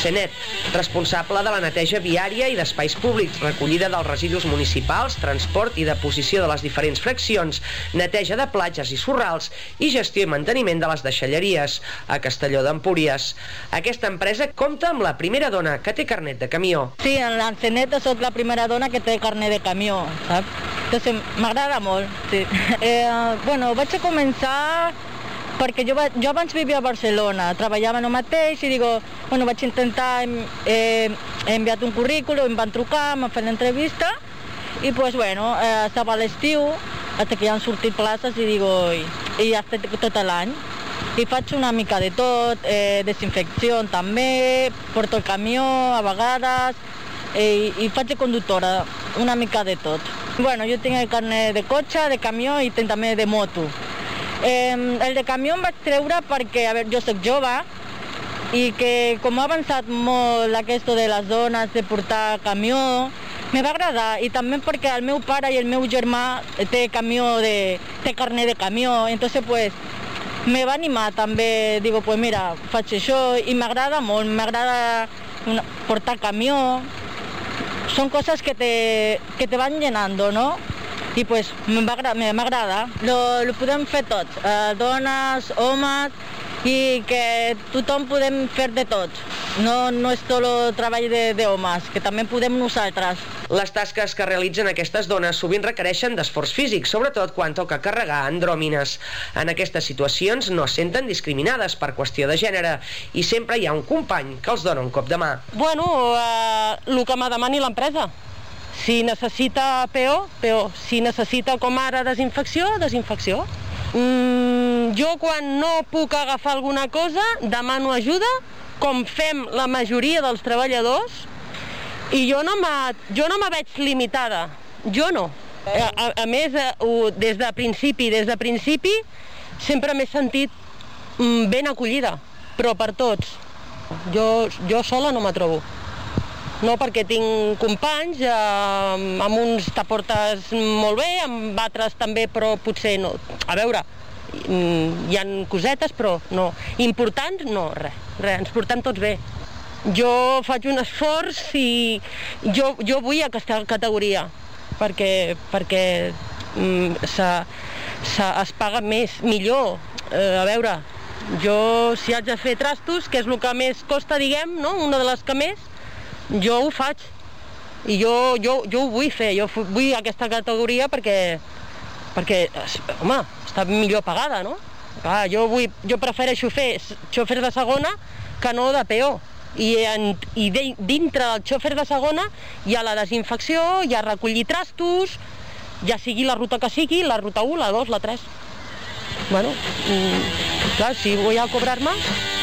Rosenet, responsable de la neteja viària i d'espais públics, recollida dels residus municipals, transport i deposició de les diferents fraccions, neteja de platges i sorrals i gestió i manteniment de les deixalleries a Castelló d'Empúries. Aquesta empresa compta amb la primera dona que té carnet de camió. Sí, en l'Enceneta soc la primera dona que té carnet de camió, saps? Entonces, m'agrada molt, sí. Vaig a començar perquè jo abans vivia a Barcelona, treballava en el mateix i vaig intentar, he enviat un currículum, em van trucar, m'han fet l'entrevista i estava a l'estiu, fins que ja han sortit places i ja estic tot l'any. I faig una mica de tot, desinfecció també, porto el camió a vegades i faig de conductora, una mica de tot. Jo tinc el carnet de cotxe, de camió i també de moto. El de camió em vaig treure perquè, jo soc jove i que com ha avançat molt aquesta de les dones de portar camió, me va agradar i també perquè el meu pare i el meu germà té carnet de camió, entonces me va animar també, mira, faig això i m'agrada molt, m'agrada portar camió. Són coses que te van llenando, ¿no? I m'agrada. Lo podem fer tots, dones, homes, i que tothom podem fer de tot. No és tot el treball d'homes, que també podem nosaltres. Les tasques que realitzen aquestes dones sovint requereixen d'esforç físic, sobretot quan toca carregar andròmines. En aquestes situacions no es senten discriminades per qüestió de gènere i sempre hi ha un company que els dona un cop de mà. El que me demani l'empresa. Si necessita PO, PO. Si necessita com ara desinfecció, desinfecció. Jo quan no puc agafar alguna cosa demano ajuda, com fem la majoria dels treballadors, i jo no me veig limitada, jo no. A més, des de principi sempre m'he sentit ben acollida, però per tots. Jo sola no me trobo. No, perquè tinc companys, amb uns te portes molt bé, amb altres també, però potser no. A veure, hi ha cosetes, però no. Importants, no, res, ens portem tots bé. Jo faig un esforç i jo vull aquesta categoria, perquè es paga millor. A veure, jo si haig de fer trastos, que és el que més costa, no? Una de les que més, jo ho faig i jo ho vull fer, jo vull aquesta categoria perquè home, està millor pagada, no? Clar, jo prefereixo fer xòfer de segona que no de PO i dintre del xòfer de segona hi ha la desinfecció, hi ha recollir trastos, ja sigui la ruta que sigui, la ruta 1, la 2, la 3. Clar, si vull a cobrar-me